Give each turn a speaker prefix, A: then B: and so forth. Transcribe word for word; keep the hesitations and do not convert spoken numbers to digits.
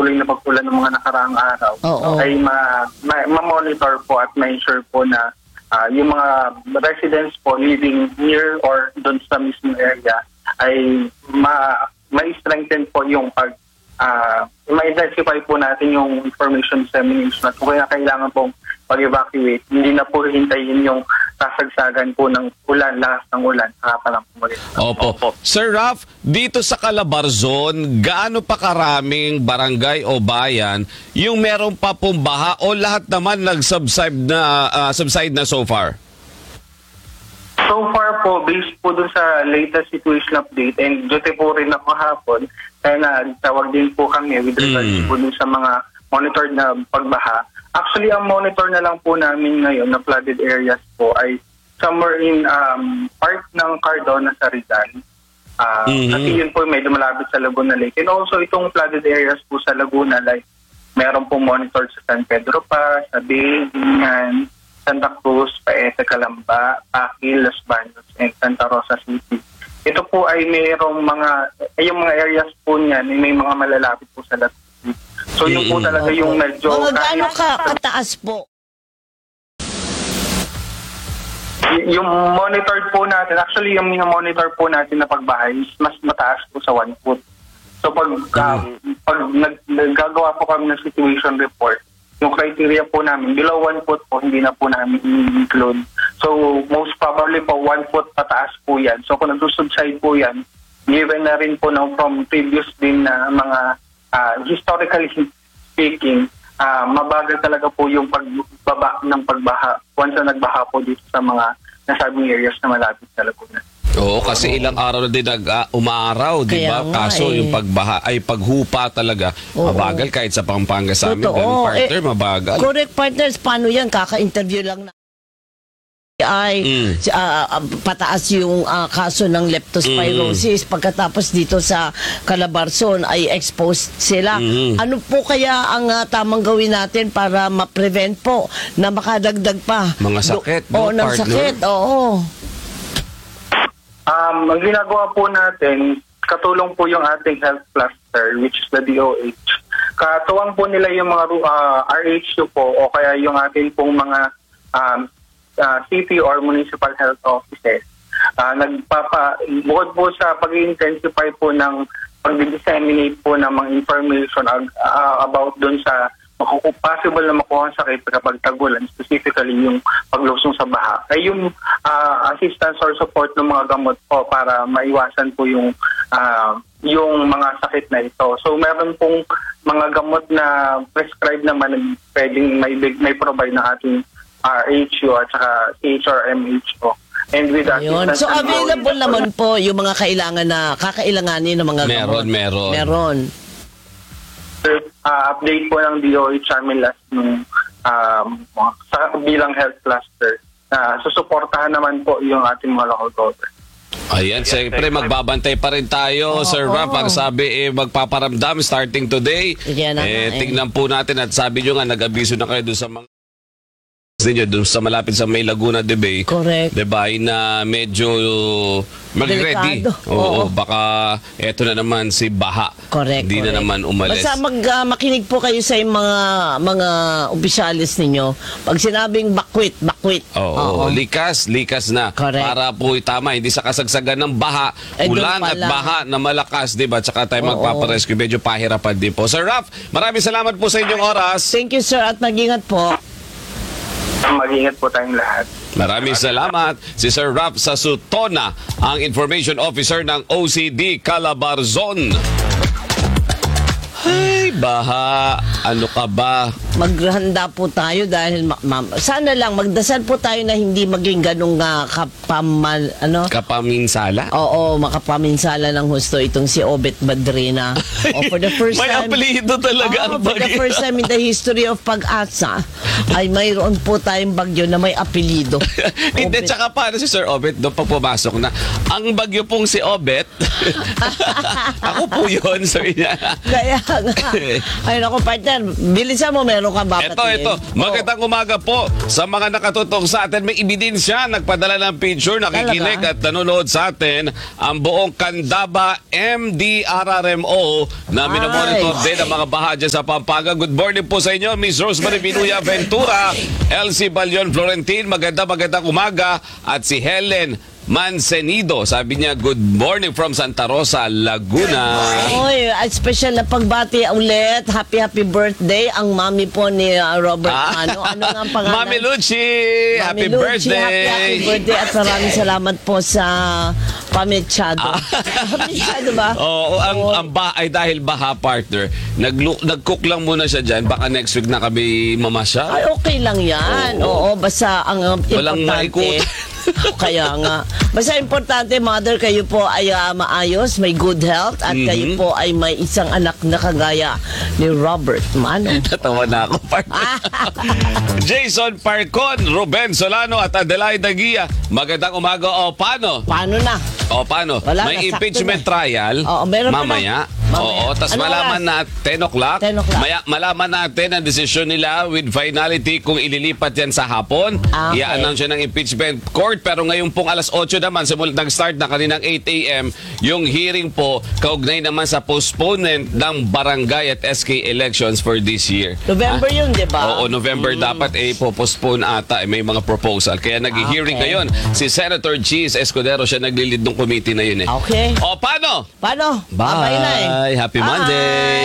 A: patuloy na pag-ulan ng mga nakaraang araw,
B: Oo.
A: ay ma- ma- ma-monitor po at ma-ensure po na uh, yung mga residents po living near or doon sa mismo area ay ma- ma-strengthen po yung pag uh, ma-identify po natin yung information dissemination at kung kailangan pong pag-evacuate, hindi na po hintayin yung kasagsagan po ng ulan, lakas ng ulan, saka pa lang pumalit.
C: Opo. Opo. Sir Raf, dito sa Calabarzon, gaano pa karaming barangay o bayan yung meron pa pong baha o lahat naman nag-subside na, uh, subside na so far?
A: So far po, based po dun sa latest situation update, and duty po rin ako hapon, kaya nagtawag din po kami with regards mm. po dun sa mga monitored na pagbaha. Actually, ang monitor na lang po namin ngayon na flooded areas po ay somewhere in um, part ng Cardona sa Rizal. Uh, mm-hmm. Kasi yun po medyo malapit sa Laguna Lake. And also itong flooded areas po sa Laguna, like meron po monitor sa San Pedro pa, sa Bay, Binyan, Santa Cruz, Paete, Calamba, Paquil, Los Baños, and Santa Rosa City. Ito po ay mayroong mga, ay yung mga areas po niyan, may mga malalapit po sa Las. So yung po talaga yung medyo...
B: Mga gaano ka kataas po?
A: Y- yung monitored po natin, actually yung monitor po natin na pagbahay is mas mataas po sa one foot. So pag, um, pag nag- naggagawa po kami ng situation report, yung criteria po namin, below one foot po, hindi na po namin i-include. So most probably po one foot pataas po yan. So kung nag-subside po yan, given na rin po no, from previous din na mga Uh, historically speaking, uh, mabagal talaga po yung pagbaba ng pagbaha once na nagbaha po dito sa mga nasabing areas na malapit sa Laguna.
C: Oo, kasi ilang araw na din nag uh, umaaraw, di ba? Kaso eh. yung pagbaha ay paghupa talaga. Oo. Mabagal kahit sa Pampanga sa amin. Ganun, partner, eh, mabagal.
B: Correct, partners. Paano yan? Kaka-interview lang na ay mm. uh, pataas yung uh, kaso ng leptospirosis. Mm. Pagkatapos dito sa Calabarzon ay exposed sila. Mm. Ano po kaya ang uh, tamang gawin natin para ma-prevent po na makadagdag pa?
C: Mga sakit,
B: Do-
C: no,
B: oh, ng sakit, oo.
A: Um, ang ginagawa po natin, katulong po yung ating health cluster, which is the D O H. Katuwang po nila yung mga uh, R H U po o kaya yung ating pong mga um, Uh, city or municipal health offices. Uh, nagpapa, bukod po sa pag-intensify po ng pag-disseminate po ng mga information uh, about dun sa possible na makuha ang sakit kapag tagulan, specifically yung paglusong sa baha, ay yung uh, assistance or support ng mga gamot po para maiwasan po yung uh, yung mga sakit na ito. So meron pong mga gamot na prescribed naman pwedeng may, may provide na ating R H U at saka H R M H O. And with that,
B: so available naman po yung mga kailangan na kakailanganin ng mga
C: meron,
B: gamot.
C: Meron,
B: meron.
A: Uh, update po ng D O H namin last nung um, sa bilang health cluster. Uh, susuportahan naman po yung ating mga local government.
C: Ayan, siyempre magbabantay pa rin tayo, oh, Sir Raf. Oh. Ang sabi, eh, magpaparamdam starting today.
B: Yeah,
C: eh, eh. Tingnan po natin at sabi nyo nga, nag-abiso na kayo doon sa mga ninyo doon sa malapit sa May Laguna de Bay.
B: Correct.
C: Diba, na medyo mag-ready. Oo, Oo, baka eto na naman si baha.
B: Correct.
C: Hindi na naman umalis.
B: Basta mag, uh, makinig po kayo sa mga mga opisyalis ninyo. Pag sinabing bakwit, bakwit.
C: Oo, Oo. likas, likas na. Correct. Para po tama, hindi sa kasagsagan ng baha, eh, ulan at baha na malakas, diba? Tsaka tayo Oo. magpaparescue. Medyo pahirapan din po. Sir Raf, maraming salamat po sa inyong oras.
B: Thank you, sir, at mag-ingat po.
A: Mag-ingat po tayong lahat.
C: Maraming salamat. Si Sir Raf Sasutona, ang Information Officer ng O C D Calabarzon. Ay, baha. Ano ka ba?
B: Maghanda po tayo dahil ma- ma- sana lang magdasal po tayo na hindi maging ganung uh, kapamal ano
C: kapaminsala.
B: Oo, makapaminsala ng husto itong si Obet Badrina. O for the first
C: may
B: time.
C: May apelyido talaga
B: oh,
C: ang
B: for the first time in the history of Pag-asa ay mayroon po tayong bagyo na may apelyido.
C: Hindi, tsaka paano si Sir Obet doon pag pumasok na ang bagyo pong si Obet. Ako po yun, sabi niya.
B: Kaya nga. Ay naku, partner, bilisan mo, meron meron ka ba?
C: Ito, ito. Magandang umaga po sa mga nakatutok sa atin. May ebidensya, nagpadala ng picture, nakikinig at nanonood sa atin ang buong Candaba M D R R M O na minomonitor din ang mga baha dyan sa Pampanga. Good morning po sa inyo, Miss Rosemary Vinuya Ventura, L C Balion Florentin, maganda magandang umaga, at si Helen Mancenido, sabi niya, good morning from Santa Rosa, Laguna.
B: Oy, special na pagbati ulit. Happy, happy birthday ang mami po ni uh, Robert
C: Ah.
B: Ano. Ano nga ang pangalan?
C: Mami Lucy,
B: Mami
C: happy
B: Lucy,
C: birthday.
B: Happy, happy birthday at maraming salamat po sa pamitsado.
C: Ah.
B: Pamitsado ba?
C: Oo, ang, ang ba ay dahil baha, partner, nag nag-cook lang muna siya dyan. Baka next week na kami mamasya.
B: Ay, okay lang yan. Oo,
C: Oo.
B: basta ang um,
C: Walang
B: importante.
C: maikutan.
B: Kaya nga. Basta importante, mother, kayo po ay uh, maayos, may good health, at
C: Mhm.
B: kayo po ay may isang anak na kagaya ni Robert Mano.
C: Natawa na ako, partner. Jason Parcon, Ruben Solano at Adelaida Gia. Magandang umaga. O, paano?
B: Paano na?
C: O, paano?
B: Wala,
C: May
B: nasakto
C: impeachment
B: na.
C: trial.
B: Oo, meron pa
C: mamaya.
B: na. Mamaya.
C: Oo, tas
B: Anong
C: malaman
B: oras?
C: na ten o'clock.
B: ten o'clock.
C: Maya, malaman natin ang desisyon nila with finality kung ililipat yan sa hapon.
B: Ah, okay.
C: I-announce siya ng impeachment court. Pero ngayon pong alas otso naman, simula nag-start na kaninang eight a m, yung hearing po, kaugnay naman sa postponement ng barangay at S K elections for this year.
B: November yun, di ba?
C: Oo, November dapat eh po-postpone ata, eh, may mga proposal. Kaya nag-hearing
B: Okay.
C: ngayon si Senator Cheese Escudero, siya naglilid ng committee na yun eh.
B: Okay.
C: O, paano?
B: Paano? Babay na eh.
C: Bye! Happy Monday!